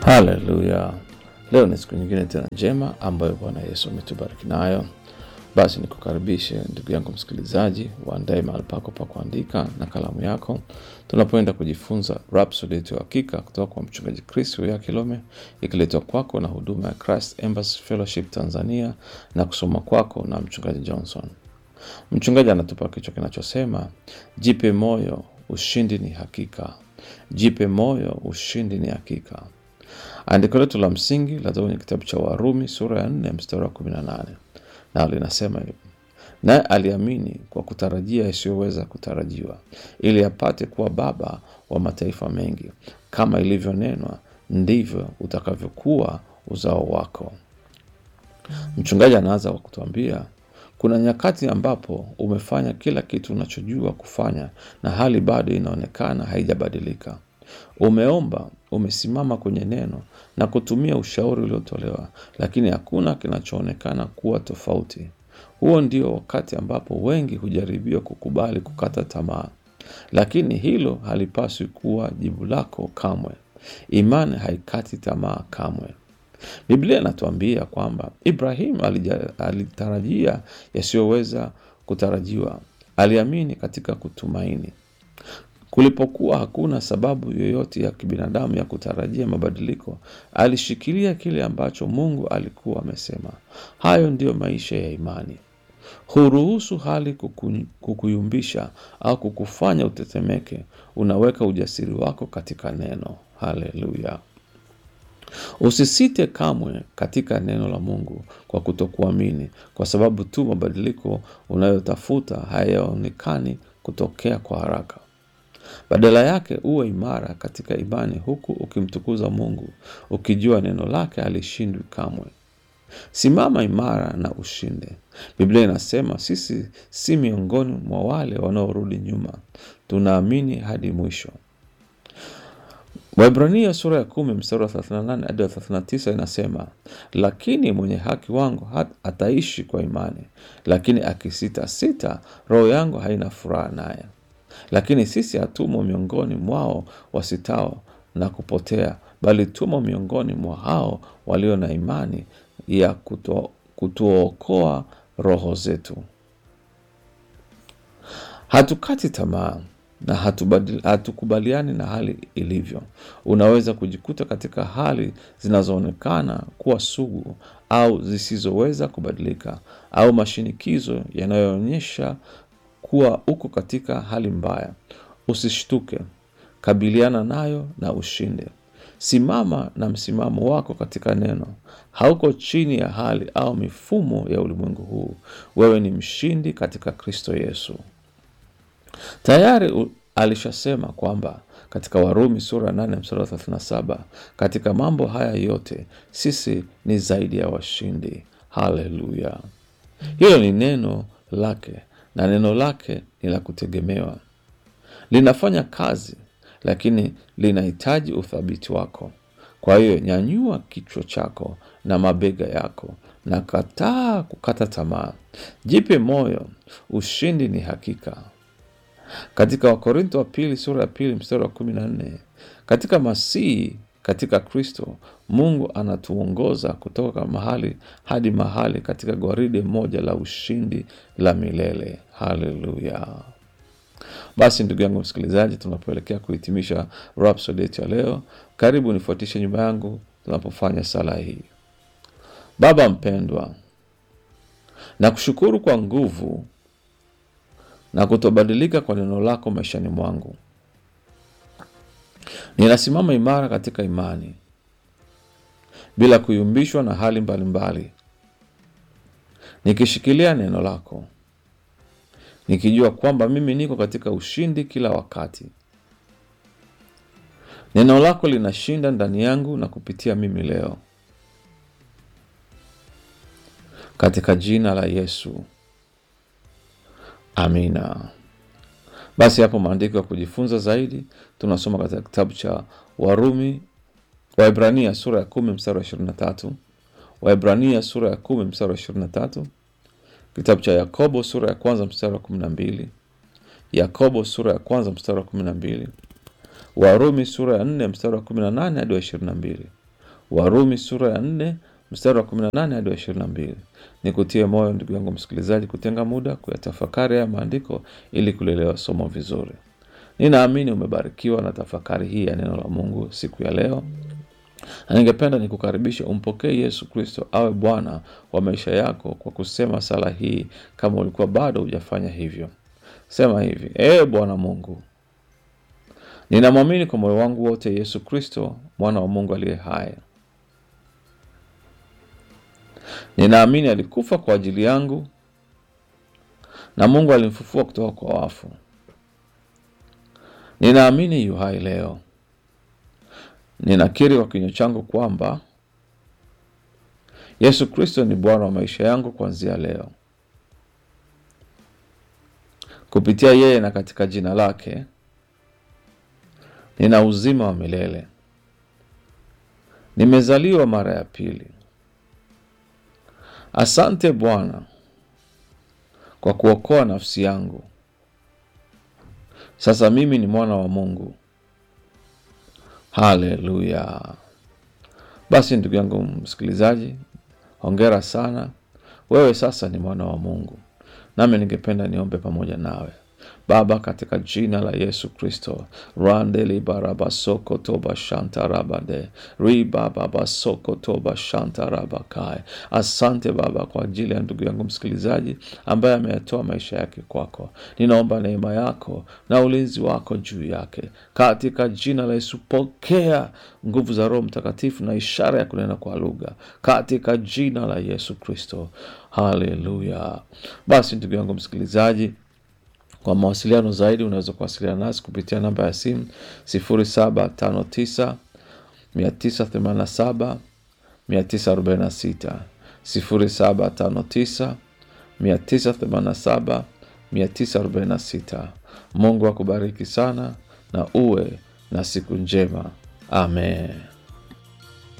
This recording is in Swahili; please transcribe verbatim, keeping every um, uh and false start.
Haleluya. Leo ni siku nyingine tena njema ambayo Bwana Yesu ametubariki nayo. Basi nikukaribishe ndugu yangu msikilizaji, uandae mahali pako pa kuandika na kalamu yako. Tunapoenda kujifunza Rhapsody yetu ya hakika kutoka kwa mchungaji Chris Oyakilome, ikiletwa kwako na huduma ya Christ Embassy Fellowship Tanzania na kusoma kwako na mchungaji Johnson. Mchungaji anatupa kichwa kinachosema, jipe moyo, ushindi ni hakika. Jipe moyo, ushindi ni hakika. Andiko letu la msingi latoka kwenye kitabu cha Warumi sura ya nne mstari wa kumi na nane. Na linasema hivi: naye aliamini kwa kutarajia isiyoweza kutarajiwa, ili apate kuwa baba wa mataifa mengi, kama ilivyonenwa, ndivyo utakavyokuwa uzao wako. Mchungaji anaanza kwa kutuambia kuna nyakati ambapo umefanya kila kitu unachojua kufanya na hali bado inaonekana haijabadilika. Umeomba, umesimama kwenye neno na kutumia ushauri uliotolewa, lakini hakuna kinachoonekana kuwa tofauti. Huo ndio wakati ambapo wengi hujaribiwa kukubali kukata tamaa. Lakini hilo halipaswi kuwa jibu lako kamwe. Imani haikati tamaa kamwe. Biblia inatuambia kwamba Ibrahim alitarajia yasiyoweza kutarajiwa. Aliamini katika kutumaini. Kulipokuwa hakuna sababu yoyote ya kibinadamu ya kutarajia mabadiliko, alishikilia kile ambacho Mungu alikuwa amesema. Hayo ndio maisha ya imani. Huruhusu hali kukuyumbisha au kukufanya utetemeke. Unaweka ujasiri wako katika neno. Haleluya. Usisite kamwe katika neno la Mungu kwa kutokuamini, kwa sababu tu mabadiliko unayotafuta hayaonekani kutokea kwa haraka. Badala yake uwe imara katika imani, huku ukimtukuza Mungu, ukijua neno lake halishindwi kamwe. Simama imara na ushinde. Biblia inasema sisi si miongoni mwa wale wanaorudi nyuma. Tunaamini hadi mwisho. Waebrania sura ya kumi mstari wa thelathini na nane hadi thelathini na tisa inasema, lakini mwenye haki wangu ataishi kwa imani, lakini akisita sita, roho yangu haina furaha naye. Lakini sisi hatumo miongoni mwao wasitao na kupotea, bali tumo miongoni mwa hao walio na imani ya kuto, kutuokoa roho zetu. Hatukati tamaa na hatukubaliani na hali ilivyo. Unaweza kujikuta katika hali zinazoonekana kuwa sugu au zisizoweza kubadilika, au mashinikizo yanayoonyesha kuwa uko katika hali mbaya. Usishtuke, kabiliana nayo na ushinde. Simama na msimamo wako katika neno. Hauko chini ya hali au mifumo ya ulimwengu huu. Wewe ni mshindi katika Kristo Yesu. Tayari alishasema kwamba katika Warumi sura nane mstari wa thelathini na saba, katika mambo haya yote sisi ni zaidi ya washindi. Haleluya. Hilo ni neno lake, na neno lake ni la kutegemewa. Linafanya kazi, lakini linahitaji uthabiti wako. Kwa hiyo nyanyua kichwa chako na mabega yako na kataa kukata tamaa. Jipe moyo, ushindi ni hakika. Katika Wakorintho wa pili sura ya pili mstari wa kumi na nne, katika Masihi, katika Kristo, Mungu anatuongoza kutoka mahali hadi mahali katika gwaride moja la ushindi la milele. Haleluya. Basi ndugu yangu msikilizaji, tunapoelekea kuhitimisha Rhapsody yetu ya leo, karibu nifuatishe nyuma yangu tunapofanya sala hii. Baba mpendwa, nakushukuru kwa nguvu na kutobadilika kwa neno lako maishani mwangu. Ninasimama imara katika imani, bila kuyumbishwa na hali mbalimbali. Nikishikilia neno lako, nikijua kwamba mimi niko katika ushindi kila wakati. Neno lako linashinda ndani yangu na kupitia mimi leo, katika jina la Yesu. Amina. Basi hapo maandiko ya kujifunza zaidi tunasoma katika kitabu cha Warumi, Waebrania sura ya kumi mstari wa ishirini na tatu, Waebrania sura ya kumi mstari wa ishirini na tatu, kitabu cha Yakobo sura ya kwanza mstari wa kumi na mbili, Yakobo sura ya kwanza mstari wa kumi na mbili, Warumi sura ya nne mstari wa kumi na nane hadi wa ishirini na mbili, Warumi sura ya nne mstari wa kumi na nane hadi wa ishirini na mbili. Nikutie moyo ndugu yangu msikilizaji kutenga muda kuyatafakari ya maandiko ili kulielewa somo vizuri. Ninaamini umebarikiwa na tafakari hii ya neno la Mungu siku ya leo. Na ningependa nikukaribishe umpokee Yesu Kristo awe Bwana wa maisha yako kwa kusema sala hii kama ulikuwa bado hujafanya hivyo. Sema hivi: Ee Bwana Mungu, ninamwamini kwa moyo wangu wote Yesu Kristo, mwana wa Mungu aliye hai. Ninaamini alikufa kwa ajili yangu na Mungu alimfufua kutoka kwa wafu. Ninaamini yu hai leo. Ninakiri kwa kinywa changu kwamba Yesu Kristo ni Bwana wa maisha yangu kuanzia leo. Kupitia yeye na katika jina lake nina uzima wa milele. Nimezaliwa mara ya pili. Asante Bwana kwa kuokoa nafsi yangu. Sasa mimi ni mwana wa Mungu. Haleluya. Basi ndugu yangu msikilizaji, hongera sana. Wewe sasa ni mwana wa Mungu. Nami ningependa niombe pamoja nawe. Baba, katika jina la Yesu Kristo, randeli baraba soko toba shanta rabade, riba baba soko toba shanta rabakai. Asante Baba kwa ajili ya ndugu yangu msikilizaji ambaye ameyatoa maisha yake kwako. Ninaomba neema yako na ulinzi wako juu yake. Katika jina la Yesu, pokea nguvu za Roho Mtakatifu na ishara ya kunena kwa lugha. Katika jina la Yesu Kristo. Haleluya. Basi ndugu yangu msikilizaji, kwa mawasiliano zaidi unaweza kuwasiliana nasi kupitia namba ya simu sifuri saba tano tisa tisa themanini na saba tisa arobaini na sita, sifuri saba tano tisa tisa themanini na saba tisa arobaini na sita. Mungu akubariki sana na uwe na siku njema. Amen.